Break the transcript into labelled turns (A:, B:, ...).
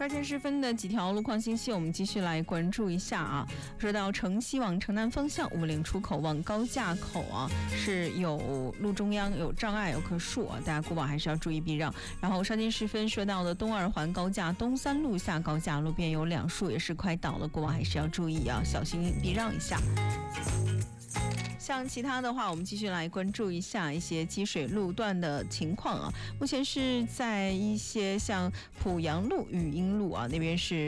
A: 12点10分的几条路况信息，我们继续来关注一下啊。说到城西往城南方向550出口往高架口啊，是有路中央有障碍，有棵树啊，大家过往还是要注意避让。然后12点10分说到的东2环高架东3路下高架路边有2树也是快倒了，过往还是要注意啊，小心避让一下。像其他的话，我们继续来关注一下一些积水路段的情况啊。目前是在一些像濮阳路、语音路啊那边是